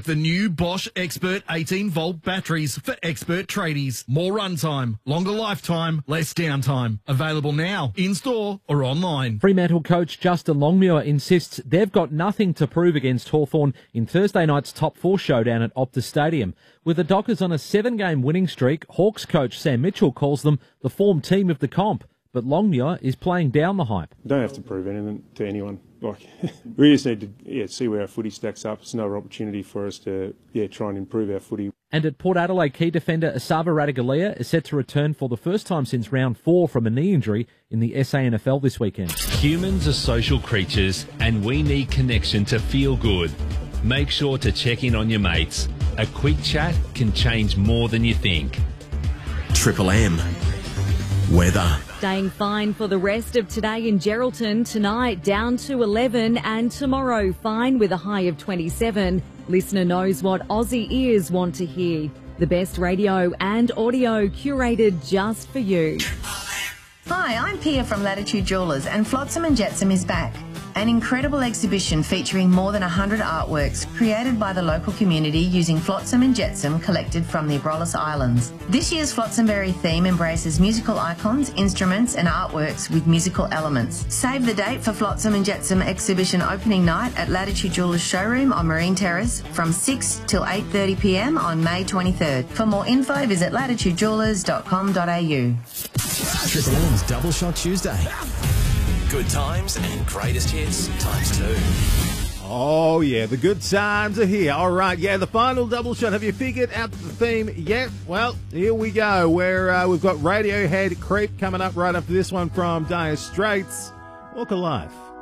Like the new Bosch Expert 18-volt batteries for expert tradies. More runtime, longer lifetime, less downtime. Available now, in-store or online. Fremantle coach Justin Longmuir insists they've got nothing to prove against Hawthorn in Thursday night's top four showdown at Optus Stadium. With the Dockers on a 7-game winning streak, Hawks coach Sam Mitchell calls them the form team of the comp. But Longmuir is playing down the hype. Don't have to prove anything to anyone. We just need to see where our footy stacks up. It's another opportunity for us to try and improve our footy. And at Port Adelaide, key defender Asava Radaglia is set to return for the first time since round 4 from a knee injury in the SANFL this weekend. Humans are social creatures and we need connection to feel good. Make sure to check in on your mates. A quick chat can change more than you think. Triple M. Weather. Staying fine for the rest of today in Geraldton. Tonight down to 11 and tomorrow fine with a high of 27. Listener knows what Aussie ears want to hear. The best radio and audio curated just for you. Hi, I'm Pia from Latitude Jewellers and Flotsam and Jetsam is back. An incredible exhibition featuring more than 100 artworks created by the local community using flotsam and jetsam collected from the Abrolhos Islands. This year's Flotsамberry theme embraces musical icons, instruments and artworks with musical elements. Save the date for Flotsam and Jetsam exhibition opening night at Latitude Jewellers showroom on Marine Terrace from 6 till 8:30 p.m. on May 23rd. For more info, visit latitudejewellers.com.au. Triple M's Double Shot Tuesday. Good times and greatest hits times 2. Oh, yeah, the good times are here. All right, the final double shot. Have you figured out the theme yet? Well, here we go, where we've got Radiohead Creep coming up right after this one from Dire Straits. Walk of Life.